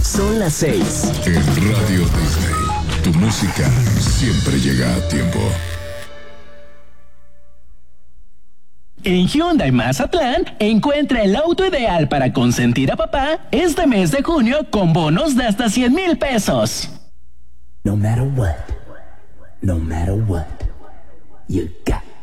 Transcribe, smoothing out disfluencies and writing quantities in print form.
Son las 6. En Radio Disney, tu música siempre llega a tiempo. En Hyundai Mazatlán, encuentra el auto ideal para consentir a papá este mes de junio con bonos de hasta 100,000 pesos. No matter what, you